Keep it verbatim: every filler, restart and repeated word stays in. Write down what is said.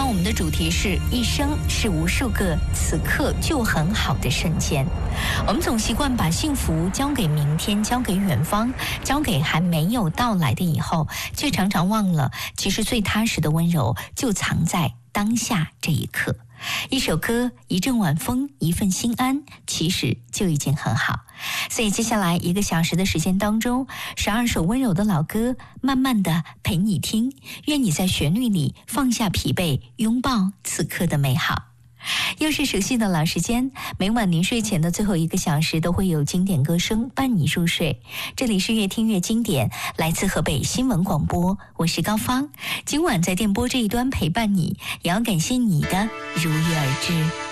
晚我们的主题是一生是无数个此刻就很好的瞬间。我们总习惯把幸福交给明天，交给远方，交给还没有到来的以后，却常常忘了，其实最踏实的温柔就藏在当下这一刻。一首歌，一阵晚风，一份心安，其实就已经很好。所以接下来一个小时的时间当中，十二首温柔的老歌，慢慢的陪你听，愿你在旋律里放下疲惫，拥抱此刻的美好。又是熟悉的老时间，每晚临睡前的最后一个小时都会有经典歌声伴你入睡。这里是越听越经典，来自河北新闻广播，我是高芳。今晚在电波这一端陪伴你，也要感谢你的如约而至。